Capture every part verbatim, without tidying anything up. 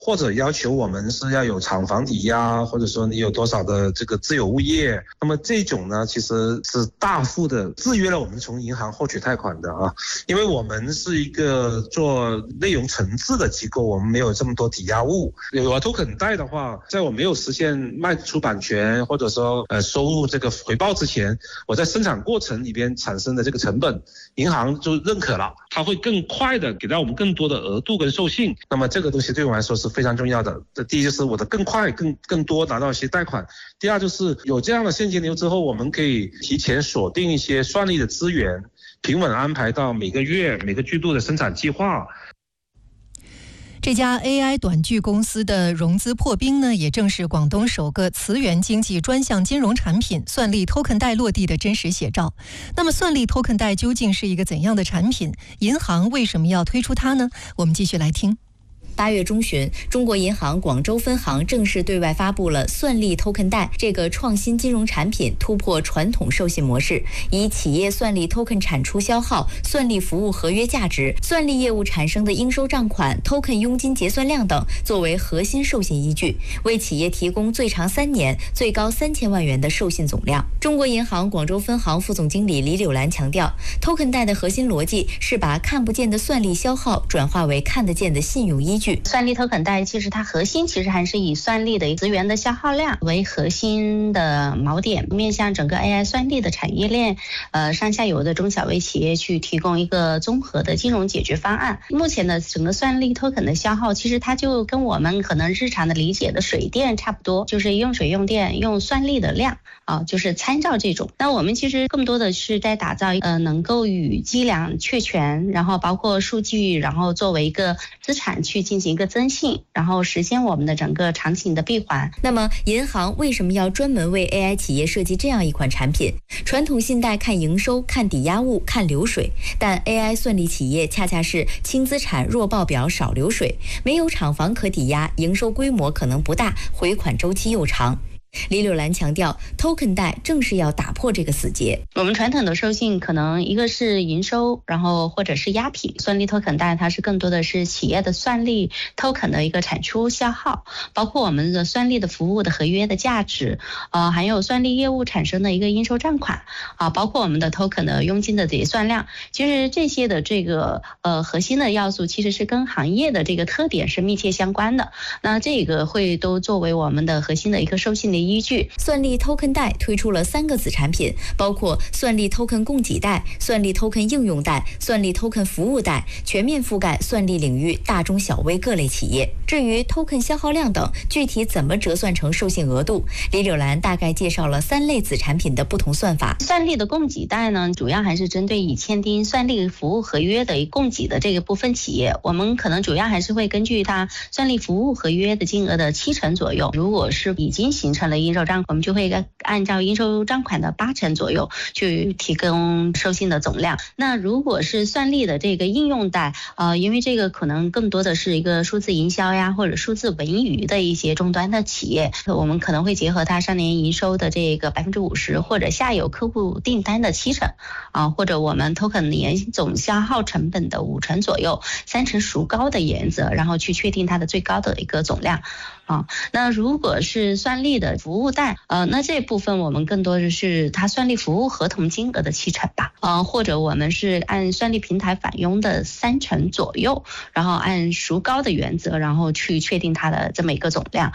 或者要求我们是要有厂房抵押，或者说你有多少的这个自有物业，那么这种呢其实是大幅的制约了我们从银行获取贷款的啊，因为我们是一个做内容层次的机构，我们没有这么多抵押物。有了token贷的话，在我没有实现卖出版权或者说呃收入这个回报之前，我在生产过程里边产生的这个成本，银行就认可了，它会更快的给到我们更多的额度跟授信。那么这个东西对我来说是非常重要的。这第一就是我的更快、更更多拿到一些贷款。第二就是有这样的现金流之后，我们可以提前锁定一些算力的资源，平稳安排到每个月、每个季度的生产计划。 这家 A I 短剧公司的融资破冰呢，也正是广东首个词源经济专项金融产品算力 token 贷落地的真实写照。那么算力 token 贷究竟是一个怎样的产品？银行为什么要推出它呢？我们继续来听。 八月中旬，中国银行广州分行正式对外发布了算力 token 贷这个创新金融产品，突破传统授信模式，以企业算力 token 产出消耗、算力服务合约价值、算力业务产生的应收账款、token 佣金结算量等作为核心授信依据，为企业提供最长三年、最高三千万元的授信总量。中国银行广州分行副总经理李柳兰强调 ，token 贷的核心逻辑是把看不见的算力消耗转化为看得见的信用依据。 算力 token 贷其实它核心其实还是以算力的资源的消耗量为核心的锚点，面向整个 A I 算力的产业链，呃上下游的中小微企业去提供一个综合的金融解决方案。目前的整个算力 token 的消耗，其实它就跟我们可能日常的理解的水电差不多，就是用水用电用算力的量啊，就是参照这种。那我们其实更多的是在打造呃能够与计量确权，然后包括数据，然后作为一个资产去进行一个增信，然后实现我们的整个场景的闭环。 那么银行为什么要专门为 A I 企业设计这样一款产品？传统信贷看营收、看抵押物、看流水，但 A I 算力企业恰恰是轻资产、弱报表、少流水，没有厂房可抵押，营收规模可能不大，回款周期又长。李柳兰强调 ，token 贷正是要打破这个死结。 我们传统的授信可能一个是营收，然后或者是押品，算力 token 贷它是更多的是企业的算力 token 的一个产出消耗，包括我们的算力的服务的合约的价值，呃，还有算力业务产生的一个应收账款啊，包括我们的 token 的佣金的结算量。其实这些的这个呃核心的要素，其实是跟行业的这个特点是密切相关的。那这个会都作为我们的核心的一个授信的依据。 算力 token 贷推出了三个子产品，包括算力 token 供给贷、算力 token 应用贷、算力 token 服务贷，全面覆盖算力领域大中小微各类企业。至于 token 消耗量等具体怎么折算成授信额度，李柳兰大概介绍了三类子产品的不同算法。 算力的供给贷呢，主要还是针对已签订算力服务合约的供给的这个部分企业，我们可能主要还是会根据它算力服务合约的金额的七成左右，如果是已经形成了应收账款，我们就会按照应收账款的八成左右去提供授信的总量。那如果是算力的这个应用贷，呃，因为这个可能更多的是一个数字营销呀，或者数字文娱的一些终端的企业，我们可能会结合它上年营收的这个百分之五十，或者下游客户订单的七成啊，或者我们 token 年总消耗成本的五成左右，三成孰高的原则，然后去确定它的最高的一个总量。啊，那如果是算力的服务贷，呃，那这部分我们更多的是它算力服务合同金额的七成吧，呃，或者我们是按算力平台返佣的三成左右，然后按孰高的原则，然后去确定它的这么一个总量。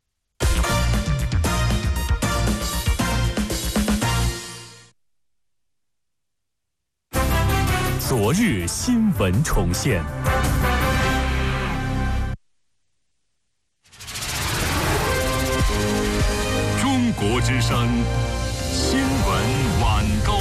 昨日新闻重现。中国之声，新